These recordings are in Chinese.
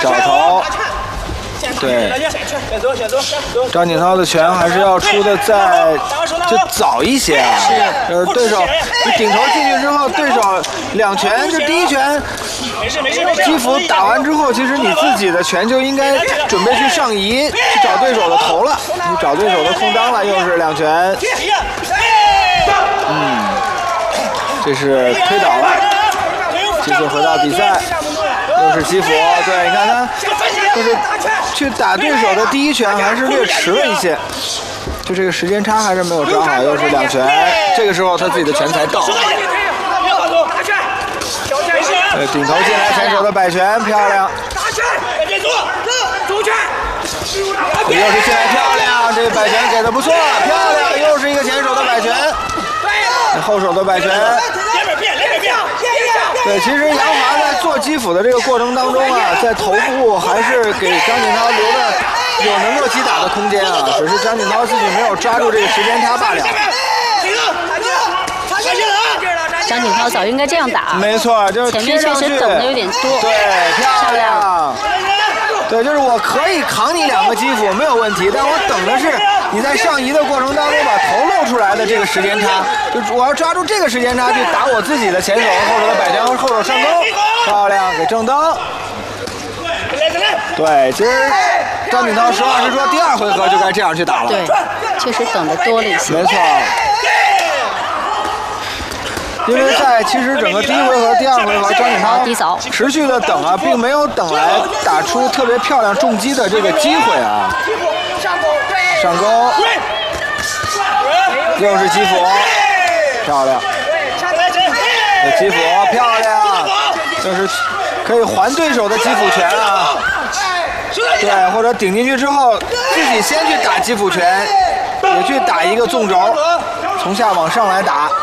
找头。对，张锦涛的拳还是要出的就早一些啊。对手你顶头进去之后，对手2拳，这第1拳，基辅打完之后，其实你自己的拳就应该准备去上移，去找对手的头了，去找对手的空当了，又是2拳。这是推倒了。继续回到比赛，又是基辅。对，你看他就是去打对手的第1拳还是略迟了一些，就这个时间差还是没有抓好，又是2拳。这个时候他自己的拳才到。顶头进来前手的摆拳，漂亮。又是进来漂亮，这摆拳给的不错，漂亮，又是一个前手的摆拳，后手的摆拳。对，其实杨华在做基辅的这个过程当中啊，在头部还是给张锦涛留的有能够击打的空间啊，只是张锦涛自己没有抓住这个时间差罢了。 张锦涛早应该这样打， 没错，就是前面确实等的有点多。 对，漂亮。对，就是我可以扛你2个基辅没有问题，但我等的是你在上移的过程当中把头露出来的这个时间差，就我要抓住这个时间差去打我自己的前手和后手的摆拳和后手上勾，漂亮，给正蹬。对，其实张锦涛实话实说，第2回合就该这样去打了。 对，确实等的多了一些。 没错。因为在其实整个第1回合、第2回合，张锦涛持续的等啊，并没有等来打出特别漂亮重击的这个机会啊。上勾，又是基辅，漂亮。基辅漂亮，就是可以还对手的基辅拳啊。对，或者顶进去之后，自己先去打基辅拳，也去打一个纵轴，从下往上来打。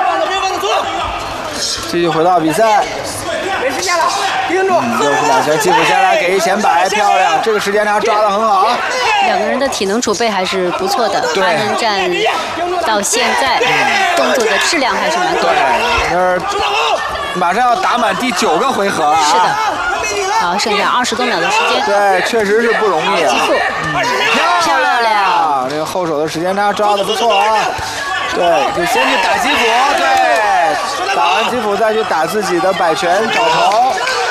继续回到比赛， 没时间了，盯住。 又是2拳，基辅先来给1前摆，漂亮，这个时间差抓得很好。 2个人的体能储备还是不错的，8人战到现在，动作的质量还是蛮高的。 对，就是马上要打满第9个回合了。 是的。好，剩下20多秒的时间。 对，确实是不容易啊。 基辅，漂亮， 这个后手的时间差抓得不错啊。对，就先去打基辅，对，打完基辅再去打自己的摆拳找头，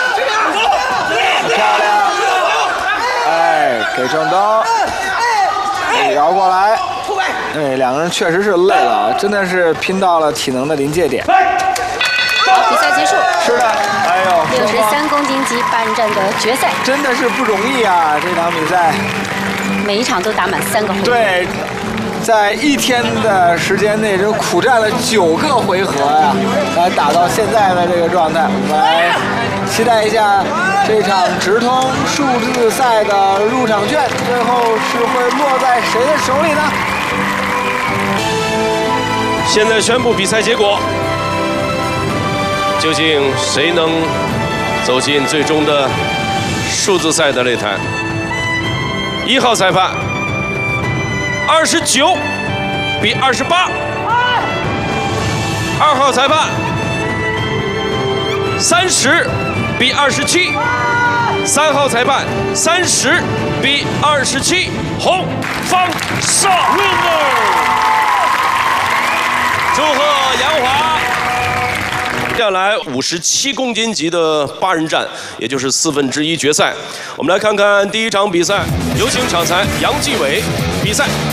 漂亮，哎，给正蹬，摇过来，对，2个人确实是累了，真的是拼到了体能的临界点。 好，比赛结束。 是的，哎呦 ，63公斤级8人战的决赛， 真的是不容易啊！这场比赛， 每一场都打满3个回合。 对。在1天的时间内，就苦战了9个回合呀，来打到现在的这个状态。我们来期待一下这场直通数字赛的入场券，最后是会落在谁的手里呢？ 现在宣布比赛结果，究竟谁能走进最终的数字赛的擂台？1号裁判。29比28，2号裁判30比27，3号裁判30比27，红方胜。祝贺杨华！接下来57公斤级的8人战，也就是1/4决赛。我们来看看第1场比赛，有请场裁杨继伟，比赛